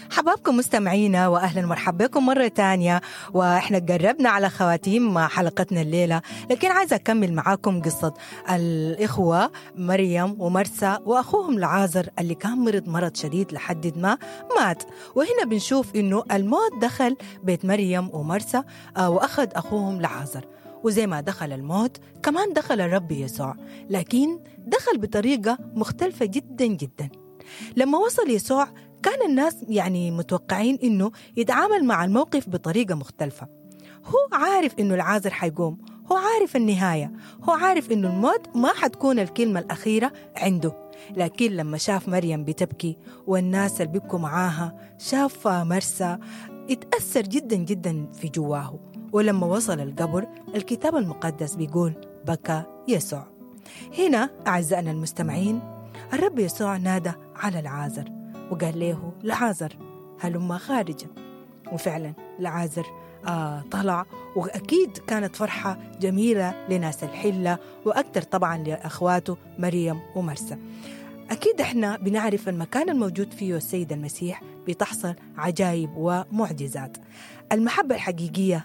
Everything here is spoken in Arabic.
حبابكم مستمعينا وأهلا مرحبا بكم مرة تانية. وإحنا قربنا على خواتيم حلقتنا الليلة، لكن عايزة أكمل معاكم قصة الإخوة مريم ومرسى وأخوهم لعازر اللي كان مرض شديد لحد ما مات. وهنا بنشوف إنه الموت دخل بيت مريم ومرسى وأخذ أخوهم لعازر، وزي ما دخل الموت كمان دخل الرب يسوع، لكن دخل بطريقة مختلفة جدا جدا. لما وصل يسوع كان الناس متوقعين إنه يتعامل مع الموقف بطريقة مختلفة. هو عارف إنه العازر حيقوم، هو عارف النهاية، هو عارف إنه الموت ما حتكون الكلمة الأخيرة عنده. لكن لما شاف مريم بتبكي والناس اللي بيبكوا معاها، شاف مرسى، اتأثر جدا جدا في جواه. ولما وصل القبر الكتاب المقدس بيقول بكى يسوع. هنا أعزائنا المستمعين الرب يسوع نادى على العازر وقال له لعازر هلما خارجا. وفعلا لعازر طلع، وأكيد كانت فرحة جميلة لناس الحلة، وأكثر طبعا لأخواته مريم ومرسى. أكيد إحنا بنعرف المكان الموجود فيه السيد المسيح بتحصل عجائب ومعجزات. المحبة الحقيقية